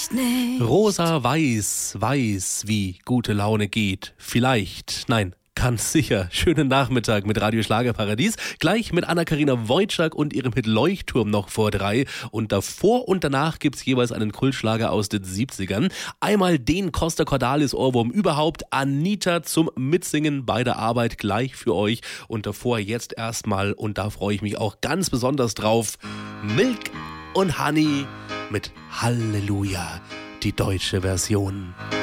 nicht. Rosa weiß, wie gute Laune geht. Vielleicht, nein, ganz sicher. Schönen Nachmittag mit Radio Schlagerparadies. Gleich mit Anna-Karina Wojcik und ihrem Hit Leuchtturm noch vor 3. Und davor und danach gibt's jeweils einen Kultschlager aus den 70ern. Einmal den Costa Cordalis Ohrwurm überhaupt. Anita zum Mitsingen bei der Arbeit gleich für euch. Und davor jetzt erstmal, und da freue ich mich auch ganz besonders drauf, Milk und Honey mit Halleluja, die deutsche Version.